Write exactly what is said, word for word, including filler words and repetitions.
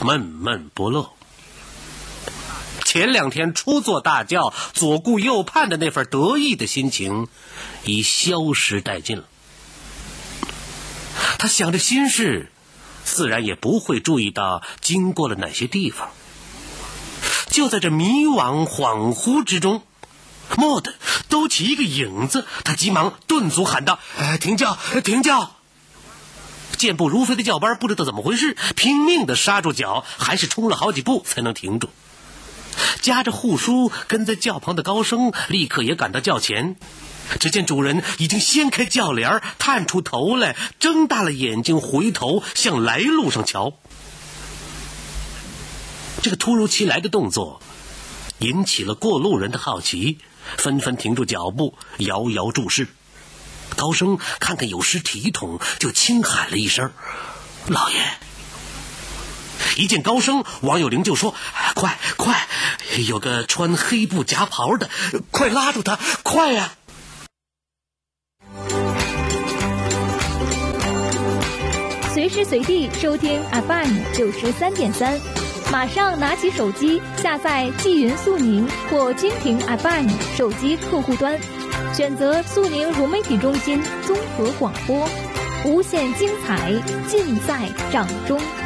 闷闷不乐。前两天初坐大轿，左顾右盼的那份得意的心情已消失殆尽了。他想着心事，自然也不会注意到经过了哪些地方。就在这迷惘恍惚之中，蓦地兜起一个影子，他急忙顿足喊道：哎，停轿，停轿！健步如飞的轿班不知道怎么回事，拼命地刹住脚，还是冲了好几步才能停住。夹着护书跟在轿旁的高升立刻也赶到轿前，只见主人已经掀开轿帘，探出头来，睁大了眼睛回头向来路上瞧。这个突如其来的动作引起了过路人的好奇，纷纷停住脚步，遥遥注视。高升看看有失体统，就轻喊了一声：老爷！一见高升，王有龄就说：快快，有个穿黑布夹袍的，快拉住他，快呀！ 随时随地收听 F M 九十三点三，马上拿起手机下载纪云速宁或蜻蜓 F M 手机客户端，选择速宁融媒体中心综合广播，无限精彩尽在掌中。